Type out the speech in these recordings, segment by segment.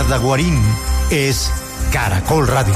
Narda Guarín es Caracol Radio.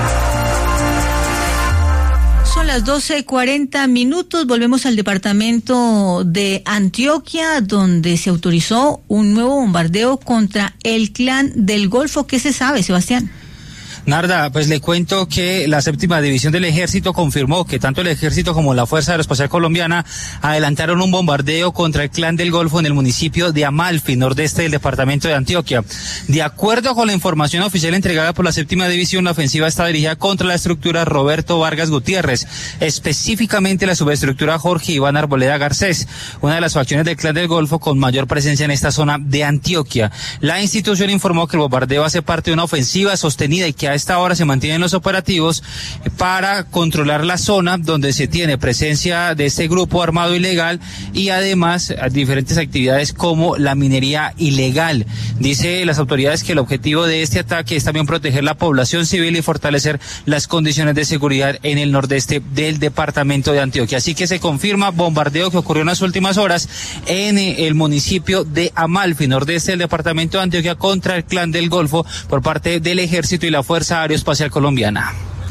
Son las 12:40. Volvemos al departamento de Antioquia, donde se autorizó un nuevo bombardeo contra el Clan del Golfo. ¿Qué se sabe, Sebastián? Narda, pues le cuento que la 7ª División del Ejército confirmó que tanto el Ejército como la Fuerza Aeroespacial Colombiana adelantaron un bombardeo contra el Clan del Golfo en el municipio de Amalfi, nordeste del departamento de Antioquia. De acuerdo con la información oficial entregada por la 7ª División, la ofensiva está dirigida contra la estructura Roberto Vargas Gutiérrez, específicamente la subestructura Jorge Iván Arboleda Garcés, una de las facciones del Clan del Golfo con mayor presencia en esta zona de Antioquia. La institución informó que el bombardeo hace parte de una ofensiva sostenida y que a esta hora se mantienen los operativos para controlar la zona donde se tiene presencia de este grupo armado ilegal y además diferentes actividades como la minería ilegal. Dice las autoridades que el objetivo de este ataque es también proteger la población civil y fortalecer las condiciones de seguridad en el nordeste del departamento de Antioquia. Así que se confirma bombardeo que ocurrió en las últimas horas en el municipio de Amalfi, nordeste del departamento de Antioquia, contra el Clan del Golfo por parte del Ejército y la Fuerza Aeroespacial Colombiana.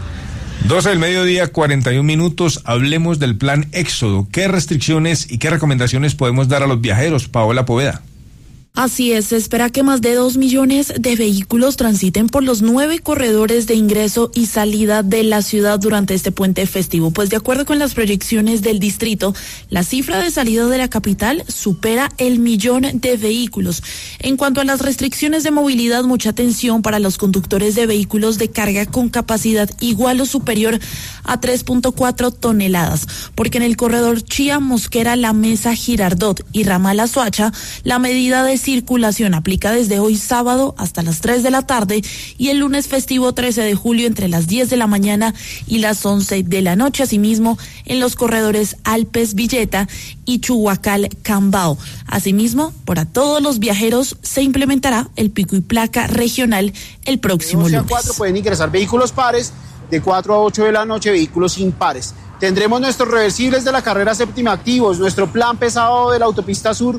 12:41. Hablemos del plan Éxodo. ¿Qué restricciones y qué recomendaciones podemos dar a los viajeros? Paola Poveda. Así es, se espera que más de 2 millones de vehículos transiten por los 9 corredores de ingreso y salida de la ciudad durante este puente festivo. Pues de acuerdo con las proyecciones del distrito, la cifra de salida de la capital supera el 1.000.000 de vehículos. En cuanto a las restricciones de movilidad, mucha atención para los conductores de vehículos de carga con capacidad igual o superior a 3.4 toneladas, porque en el corredor Chía, Mosquera, La Mesa, Girardot y Ramal Azoacha, la medida de circulación aplica desde hoy sábado hasta las 3 de la tarde y el lunes festivo 13 de julio entre las 10 de la mañana y las 11 de la noche. Asimismo, en los corredores Alpes Villeta y Chuhuacal Cambao. Asimismo, para todos los viajeros se implementará el pico y placa regional el próximo lunes. 4 pueden ingresar vehículos pares, de 4 a 8 de la noche vehículos impares. Tendremos nuestros reversibles de la carrera séptima activos, nuestro plan pesado de la autopista sur